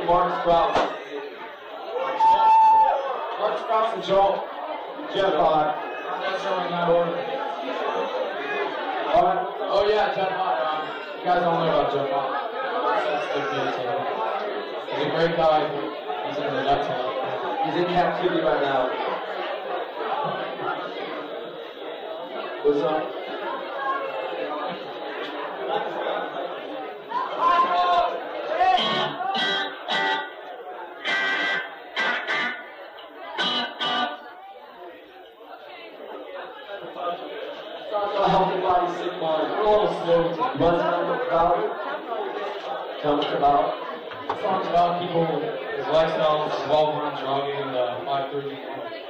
Mark Sprouse. Mark Sprouse and Joel. Jeff Hart. That's showing that order. Oh yeah, Jeff Hart. You guys don't know about Jeff Hart. He's a great guy. He's in the nuts. He's in captivity right now. What's up? A healthy body, sick mind. We're almost there. Tell us about it. Tell us about it. The song's about people, his lifestyle, his involvement in drugging, 530.